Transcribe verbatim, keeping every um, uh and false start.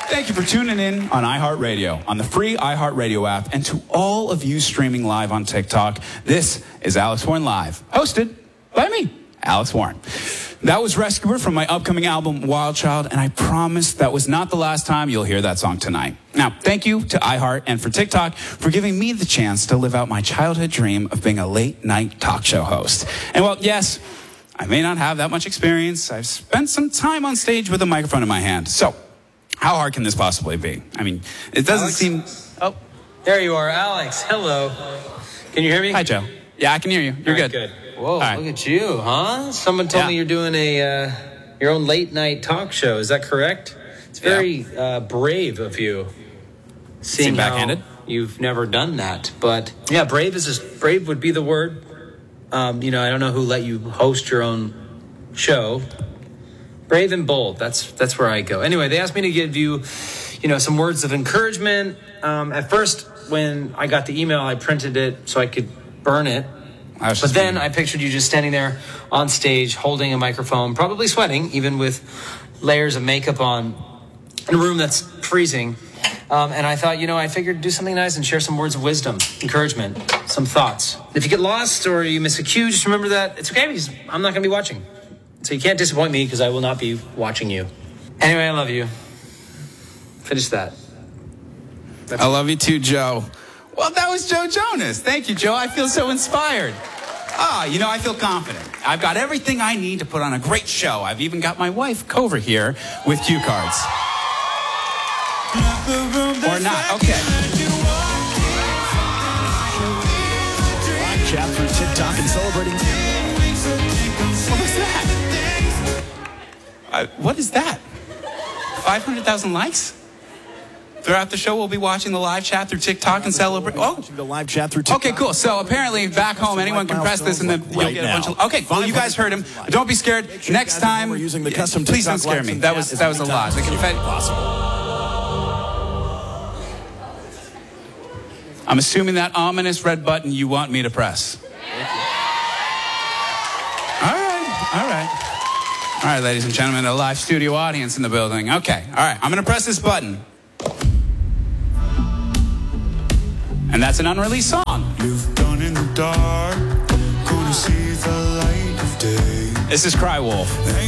Thank you for tuning in on iHeartRadio, on the free iHeartRadio app, and to all of you streaming live on TikTok. This is Alex Warren Live, hosted by me, Alex Warren. That was Rescuer from my upcoming album, Wild Child, and I promise that was not the last time you'll hear that song tonight. Now, thank you to iHeart and for TikTok for giving me the chance to live out my childhood dream of being a late-night talk show host. And well, yes, I may not have that much experience. I've spent some time on stage with a microphone in my hand. So, how hard can this possibly be? I mean, it doesn't Alex? seem... Oh. There you are, Alex. Hello. Can you hear me? Hi, Joe. Yeah, I can hear you. You're All right, good. good. Whoa, right. look at you, huh? Someone told Yeah. me you're doing a uh, your own late night talk show. Is that correct? It's very Yeah. uh, brave of you. Seeing Seem how backhanded? You've never done that, but yeah, brave is just, brave would be the word. Um, you know, I don't know who let you host your own show. Brave and bold. That's that's where I go. Anyway, they asked me to give you, you know, some words of encouragement. Um, at first, when I got the email, I printed it so I could burn it. I was But just then being- I pictured you just standing there on stage, holding a microphone, probably sweating, even with layers of makeup on, in a room that's freezing. Um, and I thought, you know, I figured do something nice and share some words of wisdom, encouragement, some thoughts. If you get lost or you miss a cue, just remember that it's okay because I'm not going to be watching. So you can't disappoint me because I will not be watching you. Anyway, I love you. Finish that. I love you too, Joe. Well, that was Joe Jonas. Thank you, Joe. I feel so inspired. Ah, you know, I feel confident. I've got everything I need to put on a great show. I've even got my wife, Cover, here with cue cards. Or not. Okay. Live chat through TikTok and celebrating. What was that? Uh, what is that? five hundred thousand likes? Throughout the show, we'll be watching the live chat through TikTok and celebrate. Oh, The live chat through TikTok. okay, cool. So apparently, back home, anyone can press this and then you'll Right get a now. bunch of. Okay, well, you guys heard him. Don't be scared. Next time, We're using the custom please don't TikTok scare me. live That chat was as that was a many lot. times The as confetti. possible. I'm assuming that ominous red button you want me to press. All right, all right. All right, ladies and gentlemen, a live studio audience in the building. Okay, all right, I'm going to press this button. And that's an unreleased song. You've gone in the dark, gonna see the light of day. This is Cry Wolf.